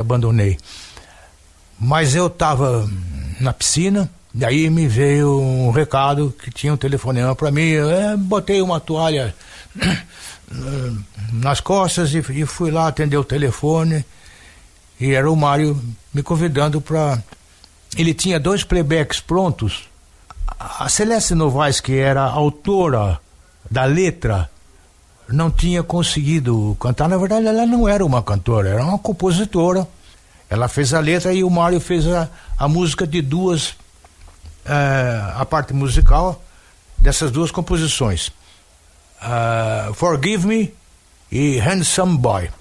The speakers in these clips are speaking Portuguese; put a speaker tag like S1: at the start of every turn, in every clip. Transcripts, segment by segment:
S1: abandonei. Mas eu estava na piscina, daí me veio um recado que tinha um telefonema para mim. Eu botei uma toalha nas costas e fui lá atender o telefone. E era o Mário me convidando para... Ele tinha 2 playbacks prontos. A Celeste Novaes, que era autora da letra, não tinha conseguido cantar. Na verdade, ela não era uma cantora, era uma compositora. Ela fez a letra e o Mário fez a música de 2, a parte musical dessas 2 composições. Forgive Me e Handsome Boy.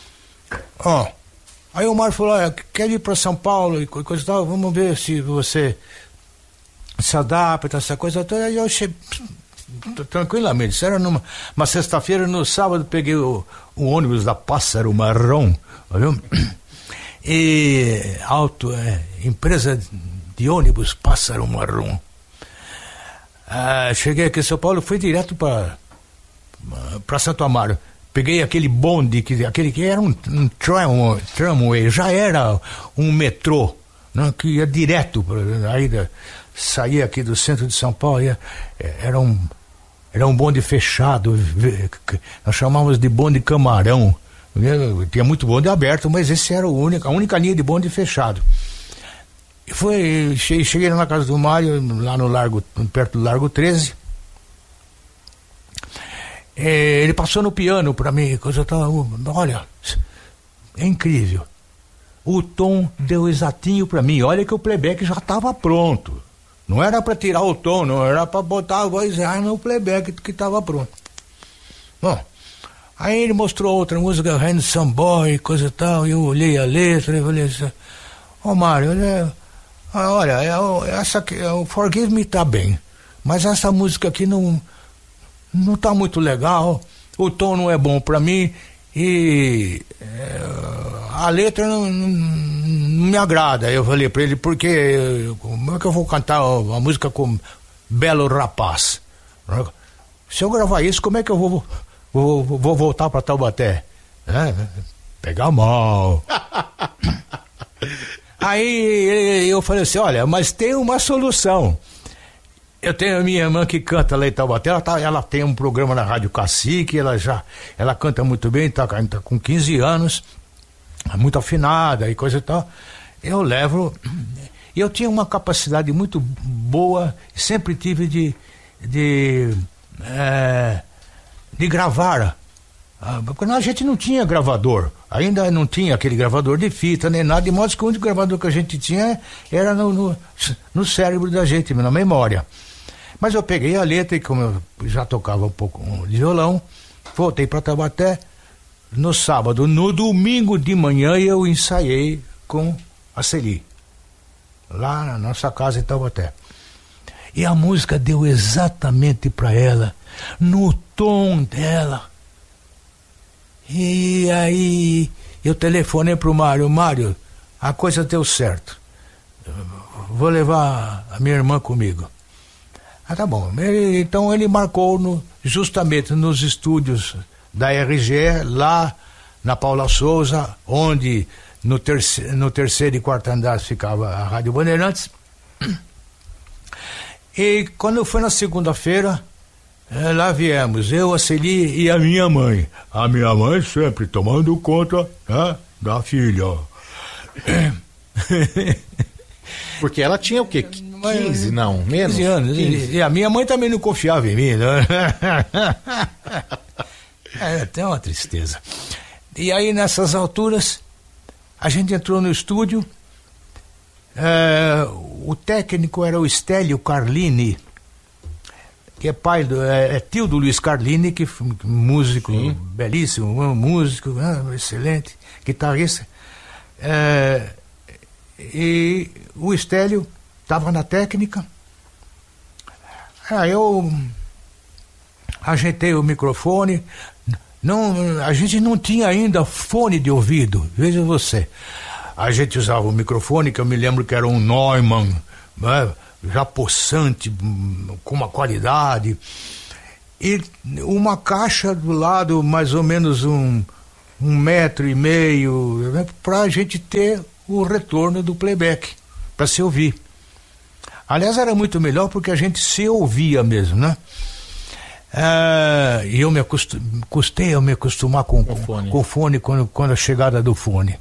S1: Aí o Mário falou, quer ir para São Paulo e coisa e tal, vamos ver se você se adapta, essa coisa toda. Aí eu achei tranquilamente. Isso era numa sexta-feira, no sábado peguei o ônibus da Pássaro Marrom, viu? E empresa de ônibus Pássaro Marrom. Cheguei aqui em São Paulo, fui direto para Santo Amaro. Peguei aquele bonde, aquele que era um tramway, já era um metrô, né, que ia direto, saía aqui do centro de São Paulo, era um bonde fechado, nós chamávamos de bonde camarão, tinha muito bonde aberto, mas esse era a única linha de bonde fechado. E cheguei na casa do Mário, lá no Largo, perto do Largo 13. Ele passou no piano para mim, coisa tal. Olha, é incrível. O tom deu exatinho para mim. Olha que o playback já estava pronto. Não era para tirar o tom, não era para botar a voz no playback que estava pronto. Bom, aí ele mostrou outra música, Handsome Boy, coisa tal. E eu olhei a letra e falei assim: Mário, olha, essa aqui, o Forgive Me tá bem, mas essa música aqui não tá muito legal, o tom não é bom pra mim e a letra não me agrada. Eu falei pra ele, porque como é que eu vou cantar a música com Belo Rapaz? Se eu gravar isso, como é que eu vou voltar pra Taubaté? Pegar mal. Aí eu falei assim, olha, mas tem uma solução. Eu tenho a minha irmã que canta lá em Taubaté, ela tem um programa na Rádio Cacique, ela canta muito bem, tá com 15 anos, muito afinada e coisa e tal. Eu levo, eu tinha uma capacidade muito boa, sempre tive de gravar, porque a gente não tinha gravador, ainda não tinha aquele gravador de fita nem nada, de modo que o único gravador que a gente tinha era no cérebro da gente, na memória. Mas eu peguei a letra e, como eu já tocava um pouco de violão, voltei para Taubaté no sábado. No domingo de manhã eu ensaiei com a Celi, lá na nossa casa em Taubaté. E a música deu exatamente para ela, no tom dela. E aí eu telefonei pro Mário: Mário, a coisa deu certo, vou levar a minha irmã comigo. Tá bom. Então ele marcou justamente nos estúdios da RGE, lá na Paula Souza, onde no terceiro e quarto andar ficava a Rádio Bandeirantes. E quando foi na segunda-feira, lá viemos, eu, a Celi e a minha mãe. A minha mãe sempre tomando conta, né, da filha.
S2: Porque ela tinha o quê? 15, não, menos?
S1: 15 anos. 15. E a minha mãe também não confiava em mim, né? Até uma tristeza. E aí, nessas alturas, a gente entrou no estúdio. O técnico era o Estélio Carlini, que é tio do Luiz Carlini, que músico, sim, belíssimo, músico, excelente, guitarrista. E o Estélio estava na técnica. Eu ajeitei o microfone. A gente não tinha ainda fone de ouvido, veja você. A gente usava o microfone, que eu me lembro que era um Neumann, né, já possante, com uma qualidade, e uma caixa do lado, mais ou menos 1,5 metro, né, para a gente ter o retorno do playback, para se ouvir. Aliás, era muito melhor porque a gente se ouvia mesmo, né? E eu custei a me acostumar com o fone quando a chegada do fone.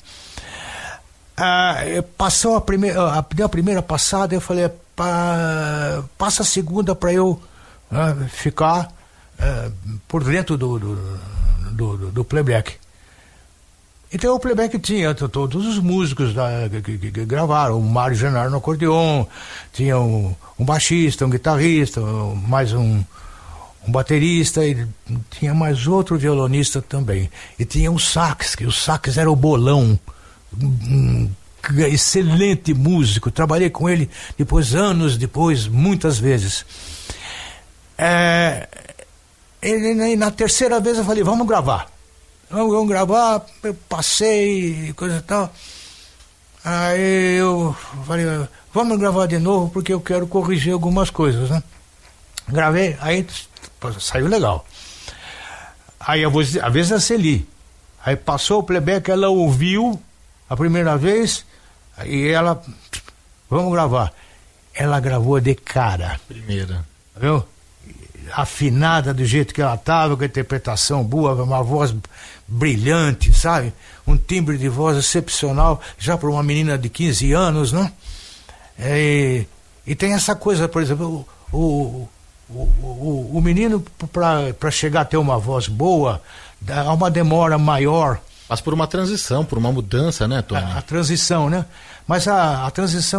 S1: Passou a primeira passada, eu falei, passa a segunda para eu ficar por dentro do playback. Então o playback tinha todos os músicos que gravaram, o Mário Genaro no acordeon, tinha um baixista, um guitarrista, mais um baterista, e tinha mais outro violonista também. E tinha um sax, que o sax era o Bolão, um excelente músico, trabalhei com ele anos depois, muitas vezes. Na terceira vez eu falei, vamos gravar, eu passei, coisa e tal. Aí eu falei, vamos gravar de novo, porque eu quero corrigir algumas coisas, né? Gravei, aí saiu legal. Aí a vez da Celi, aí passou o playback, ela ouviu a primeira vez, e ela, vamos gravar. Ela gravou de cara.
S2: Primeira.
S1: Viu? Afinada do jeito que ela estava, com a interpretação boa, uma voz brilhante, sabe? Um timbre de voz excepcional, já para uma menina de 15 anos, né? E tem essa coisa, por exemplo, o menino, para chegar a ter uma voz boa, há uma demora maior.
S2: Mas por uma transição, por uma mudança, né, Tony?
S1: A transição, né? Mas a transição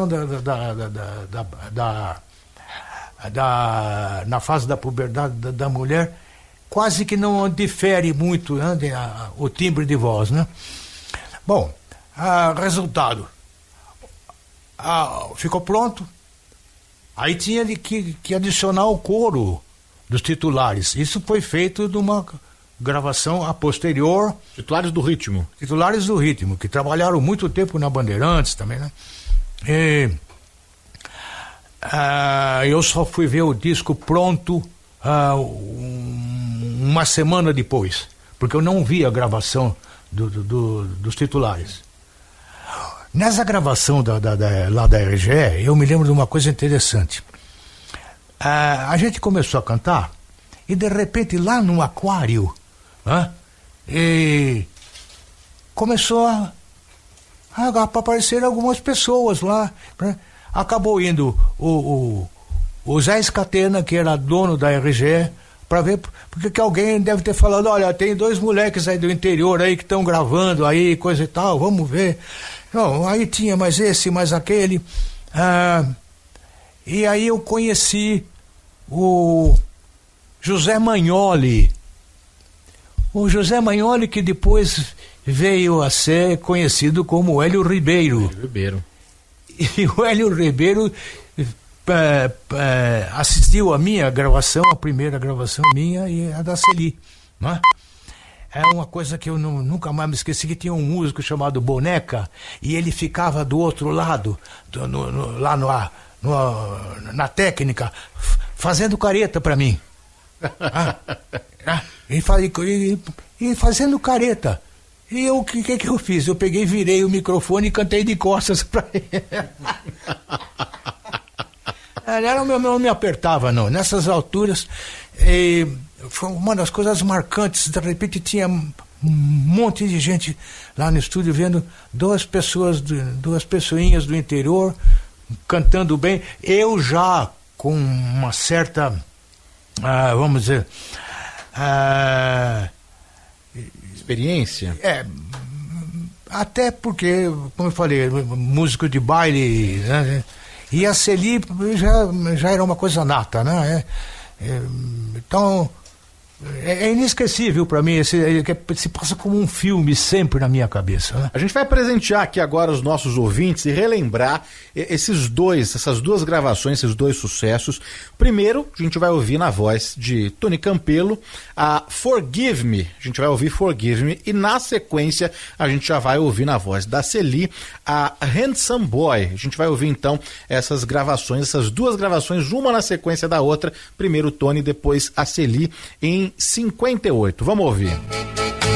S1: na fase da puberdade da mulher quase que não difere muito, né, o timbre de voz, né? Bom, resultado, ficou pronto, aí tinha que adicionar o coro dos titulares. Isso foi feito numa gravação a posterior.
S2: Titulares do Ritmo,
S1: que trabalharam muito tempo na Bandeirantes também, né? Eu só fui ver o disco pronto uma semana depois, porque eu não vi a gravação dos titulares. Nessa gravação lá da RGE, eu me lembro de uma coisa interessante. A gente começou a cantar e de repente lá no aquário, começou a aparecer algumas pessoas lá, né? Acabou indo o Zé Escatena, que era dono da RGE, para ver, porque que alguém deve ter falado, olha, tem 2 moleques aí do interior aí que estão gravando aí, coisa e tal, vamos ver. Não, aí tinha mais esse, mais aquele. E aí eu conheci o José Magnoli. O José Magnoli, que depois veio a ser conhecido como Hélio Ribeiro. E o Hélio Ribeiro assistiu a minha gravação, a primeira gravação minha e a da Celi, né? É uma coisa que eu nunca mais me esqueci, que tinha um músico chamado Boneca, e ele ficava do outro lado, lá na técnica, fazendo careta para mim. E fazendo careta. E o que eu fiz? Eu peguei, virei o microfone e cantei de costas pra ele. Não me apertava, não. Nessas alturas, foi uma das coisas marcantes. De repente tinha um monte de gente lá no estúdio vendo 2 pessoinhas do interior cantando bem. Eu já com uma certa, vamos dizer...
S2: experiência?
S1: Até porque, como eu falei, músico de baile, né? E a Celi já era uma coisa nata, né? Então, é inesquecível para mim, se passa como um filme sempre na minha cabeça, né?
S2: A gente vai presentear aqui agora os nossos ouvintes e relembrar essas 2 gravações, esses 2 sucessos. Primeiro, a gente vai ouvir na voz de Tony Campelo a Forgive Me, a gente vai ouvir Forgive Me, e na sequência a gente já vai ouvir na voz da Celi a Handsome Boy. A gente vai ouvir então essas 2 gravações, uma na sequência da outra, primeiro o Tony, depois a Celi, em 58. Vamos ouvir.